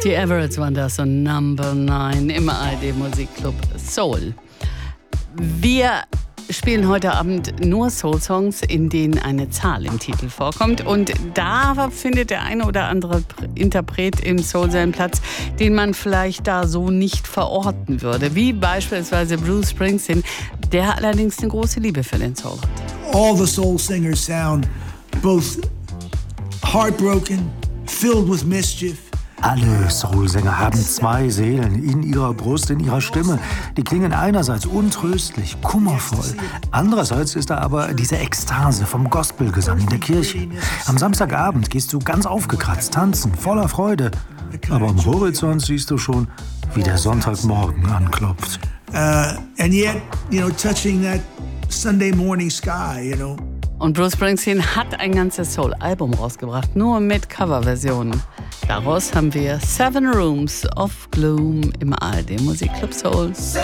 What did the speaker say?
Die Everetts waren das und Number 9 im ARD Musikclub Soul. Wir spielen heute Abend nur Soul-Songs, in denen eine Zahl im Titel vorkommt. Und da findet der eine oder andere Interpret im Soul seinen Platz, den man vielleicht da so nicht verorten würde. Wie beispielsweise Bruce Springsteen, der allerdings eine große Liebe für den Soul hat. All the soul singers sound both heartbroken, filled with mischief. Alle Soulsänger haben zwei Seelen in ihrer Brust, in ihrer Stimme. Die klingen einerseits untröstlich, kummervoll. Andererseits ist da aber diese Ekstase vom Gospelgesang in der Kirche. Am Samstagabend gehst du ganz aufgekratzt tanzen, voller Freude. Aber am Horizont siehst du schon, wie der Sonntagmorgen anklopft. And yet, touching that Sunday morning sky, Und Bruce Springsteen hat ein ganzes Soul-Album rausgebracht, nur mit Coverversionen. Daraus haben wir 7 Rooms of Gloom im ARD Musikclub Soul. 7